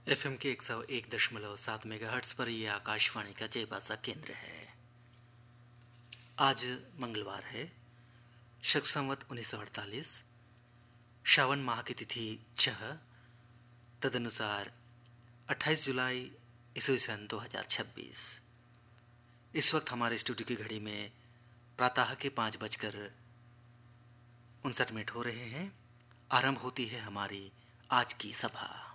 FM के 101.7 megahertz पर यह आकाशवाणी का जयबासा केंद्र है। आज मंगलवार है, शक संवत 1948, श्रावण माह की तिथि 6, तदनुसार 28 जुलाई ईस्वी सन 2026। इस वक्त हमारे स्टूडियो की घड़ी में प्रातः के 5:59 हो रहे हैं। आरंभ होती है हमारी आज की सभा।